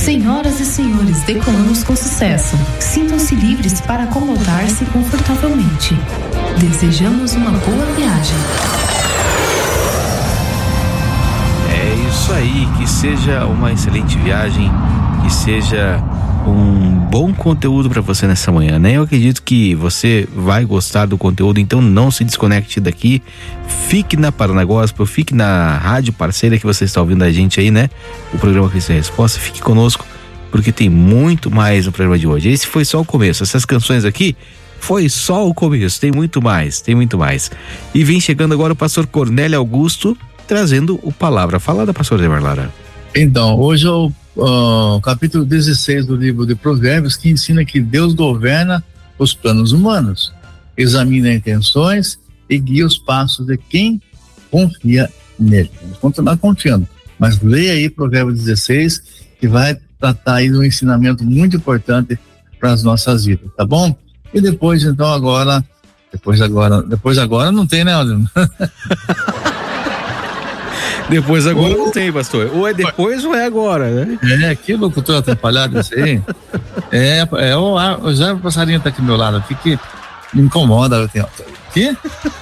Senhoras e senhores, decolamos com sucesso. Sintam-se livres para acomodar-se confortavelmente. Desejamos uma boa viagem. É isso aí, que seja uma excelente viagem, que seja um bom conteúdo para você nessa manhã, né? Eu acredito que você vai gostar do conteúdo, então não se desconecte daqui, fique na Paraná Gospel, fique na rádio parceira que você está ouvindo a gente aí, né? O programa Cristo em Resposta, fique conosco, porque tem muito mais no programa de hoje. Esse foi só o começo, essas canções aqui foi só o começo, tem muito mais. E vem chegando agora o pastor Cornélio Augusto, trazendo o Palavra Falada, pastor Demar Lara. Então, hoje é o capítulo 16 do livro de Provérbios, que ensina que Deus governa os planos humanos, examina intenções e guia os passos de quem confia nele. Vamos continuar confiando, mas leia aí Provérbios 16, que vai tratar aí de um ensinamento muito importante para as nossas vidas, tá bom? E depois, então, depois agora não tem, né, Aldino? Depois agora não tem, pastor. Ou é depois ou é agora, né? Que locutor atrapalhado esse aí. O Zé Passarinho tá aqui do meu lado aqui, que me incomoda. Que?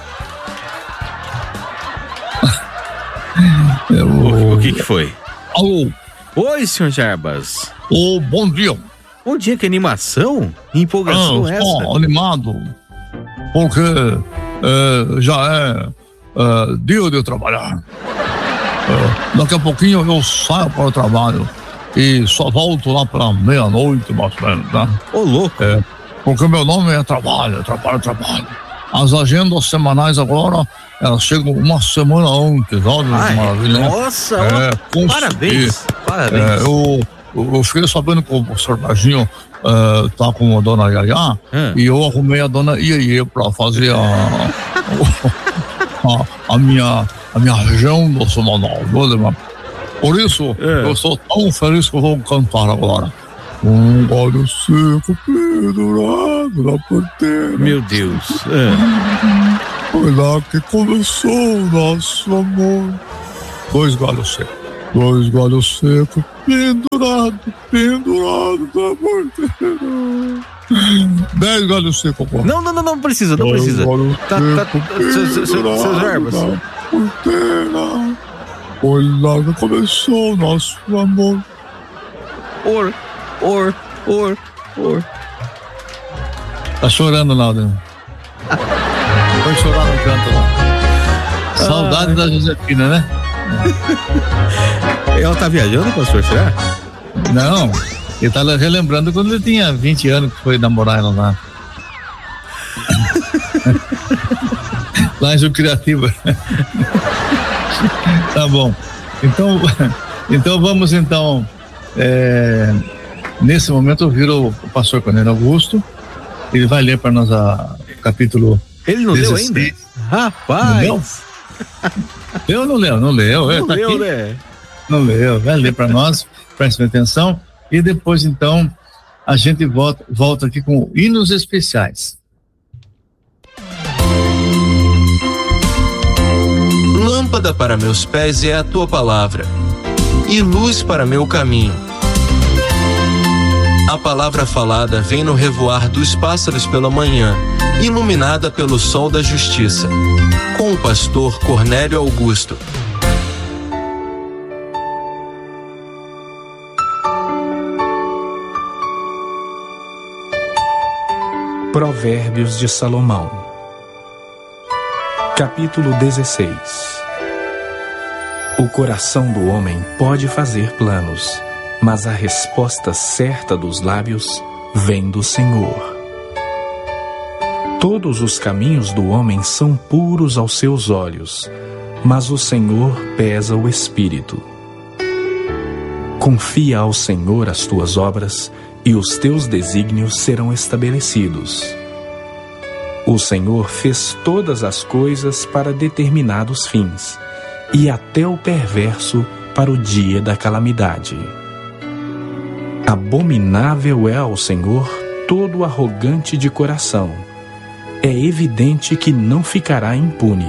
O que foi? Alô? Oi, senhor Jarbas. Bom dia. Bom dia, que animação? Empolgação essa? Animado, porque já é dia de trabalhar. Daqui a pouquinho eu saio para o trabalho e só volto lá para meia-noite, mais ou menos, né? Ô, louco! Porque meu nome é trabalho. As agendas semanais agora, elas chegam uma semana antes, olha que maravilha. Nossa! Parabéns! Eu fiquei sabendo que o professor Baginho tá com a dona Yaya, e eu arrumei a dona Iê para fazer a minha agenda semanal. Por isso, eu sou tão feliz que eu vou cantar agora. Um galho seco pendurado na porteira. Meu Deus. Foi lá que começou o nosso amor. Dois galhos secos pendurado na porteira. 10 galhos secos agora. Não precisa. Tá, seus verbos. Foi lá que começou o nosso amor. Tá chorando, Naldo. Foi chorar no canto lá. Saudade da Josefina, né? Ela tá viajando, pastor, será? Não, ele tá relembrando quando ele tinha 20 anos que foi namorar ela lá. Lá em Jucriativa. Tá bom. Então vamos nesse momento ouvir o pastor Cornélio Augusto. Ele vai ler para nós o capítulo. Ele não 16. Leu ainda? Rapaz! Não leu. Não leu, né? Não leu. Vai ler para nós, prestem atenção. E depois, então, a gente volta aqui com hinos especiais. Lâmpada para meus pés é a tua palavra, e luz para meu caminho. A palavra falada vem no revoar dos pássaros pela manhã, iluminada pelo sol da justiça. Com o pastor Cornélio Augusto. Provérbios de Salomão, capítulo 16. O coração do homem pode fazer planos, mas a resposta certa dos lábios vem do Senhor. Todos os caminhos do homem são puros aos seus olhos, mas o Senhor pesa o espírito. Confia ao Senhor as tuas obras, e os teus desígnios serão estabelecidos. O Senhor fez todas as coisas para determinados fins, e até o perverso para o dia da calamidade. Abominável é ao Senhor todo arrogante de coração. É evidente que não ficará impune.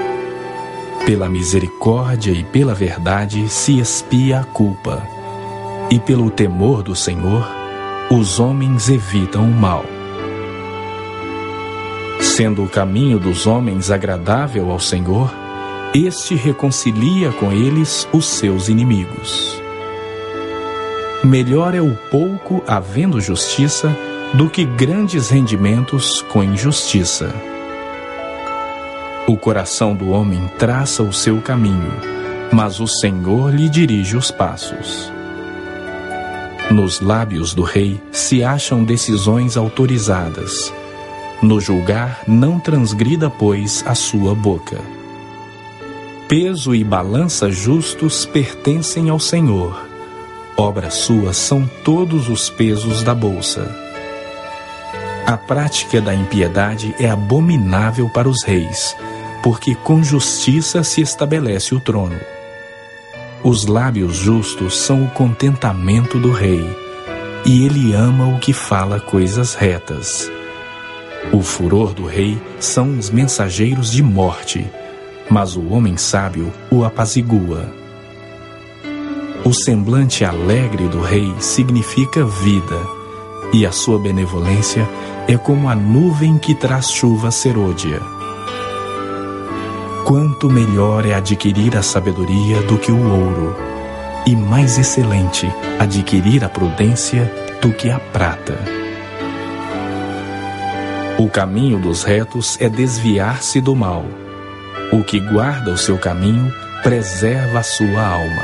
Pela misericórdia e pela verdade se expia a culpa, e pelo temor do Senhor, os homens evitam o mal. Sendo o caminho dos homens agradável ao Senhor, este reconcilia com eles os seus inimigos. Melhor é o pouco havendo justiça do que grandes rendimentos com injustiça. O coração do homem traça o seu caminho, mas o Senhor lhe dirige os passos. Nos lábios do rei se acham decisões autorizadas. No julgar, não transgrida, pois, a sua boca. Peso e balança justos pertencem ao Senhor. Obras suas são todos os pesos da bolsa. A prática da impiedade é abominável para os reis, porque com justiça se estabelece o trono. Os lábios justos são o contentamento do rei, e ele ama o que fala coisas retas. O furor do rei são os mensageiros de morte, mas o homem sábio o apazigua. O semblante alegre do rei significa vida, e a sua benevolência é como a nuvem que traz chuva serôdia. Quanto melhor é adquirir a sabedoria do que o ouro, e mais excelente adquirir a prudência do que a prata. O caminho dos retos é desviar-se do mal. O que guarda o seu caminho preserva a sua alma.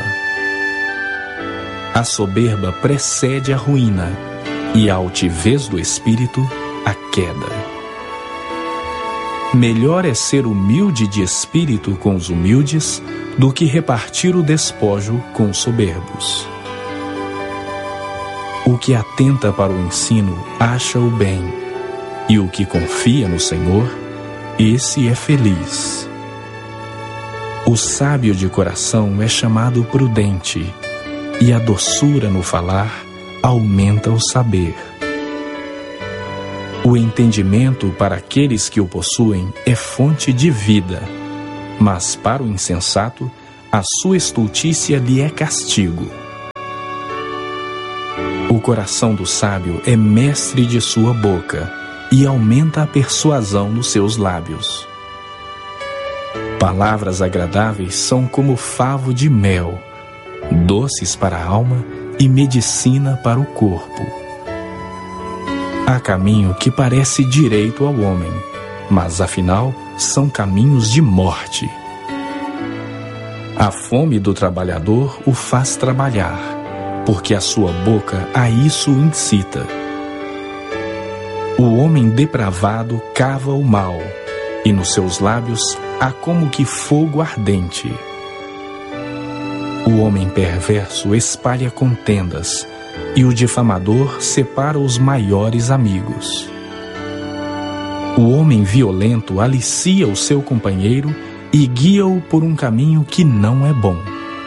A soberba precede a ruína, e a altivez do espírito a queda. Melhor é ser humilde de espírito com os humildes do que repartir o despojo com os soberbos. O que atenta para o ensino acha o bem, e o que confia no Senhor, esse é feliz. O sábio de coração é chamado prudente, e a doçura no falar aumenta o saber. O entendimento para aqueles que o possuem é fonte de vida, mas para o insensato, a sua estultícia lhe é castigo. O coração do sábio é mestre de sua boca e aumenta a persuasão nos seus lábios. Palavras agradáveis são como favo de mel, doces para a alma e medicina para o corpo. Há caminho que parece direito ao homem, mas afinal são caminhos de morte. A fome do trabalhador o faz trabalhar, porque a sua boca a isso incita. O homem depravado cava o mal, e nos seus lábios há como que fogo ardente. O homem perverso espalha contendas, e o difamador separa os maiores amigos. O homem violento alicia o seu companheiro e guia-o por um caminho que não é bom.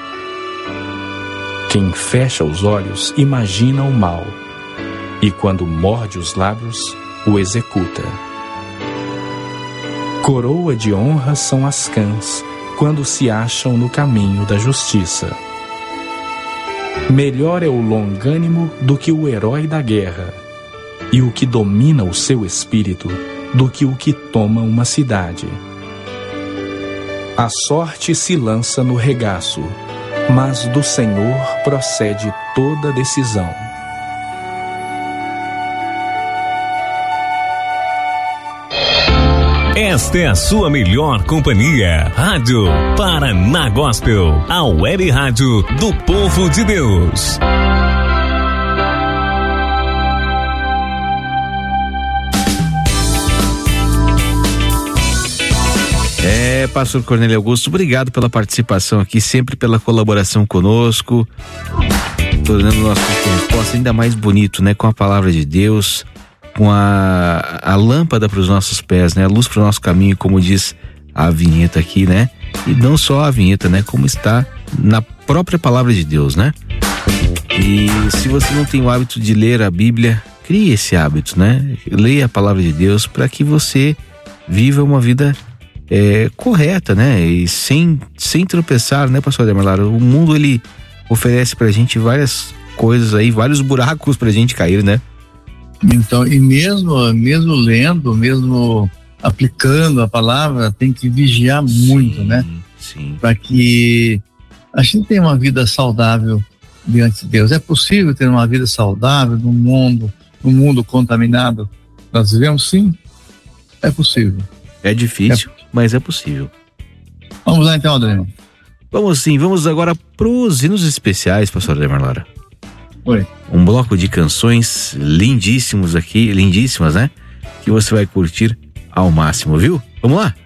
Quem fecha os olhos imagina o mal, e quando morde os lábios, o executa. Coroa de honra são as cãs, quando se acham no caminho da justiça. Melhor é o longânimo do que o herói da guerra, e o que domina o seu espírito do que o que toma uma cidade. A sorte se lança no regaço, mas do Senhor procede toda decisão. Esta é a sua melhor companhia. Rádio Paraná Gospel, a web rádio do povo de Deus. Pastor Cornélio Augusto, obrigado pela participação aqui, sempre pela colaboração conosco, tornando o nosso resposta ainda mais bonito, né? Com a palavra de Deus, com a lâmpada para os nossos pés, né? A luz para o nosso caminho, como diz a vinheta aqui, né? E não só a vinheta, né? Como está na própria palavra de Deus, né? E se você não tem o hábito de ler a Bíblia, crie esse hábito, né? Leia a palavra de Deus para que você viva uma vida correta, né? E sem tropeçar, né, pastor Ademelar? O mundo, ele oferece pra gente várias coisas aí, vários buracos pra gente cair, né? Então, e mesmo lendo, mesmo aplicando a palavra, tem que vigiar muito, né? Sim. Para que a gente tenha uma vida saudável diante de Deus. É possível ter uma vida saudável num mundo contaminado? Nós vivemos, sim. É possível. É difícil, mas é possível. Vamos lá então, Adriano. Vamos sim, vamos agora pros hinos especiais, pastor Ademar Lara. Oi. Um bloco de canções lindíssimas, né? Que você vai curtir ao máximo, viu? Vamos lá?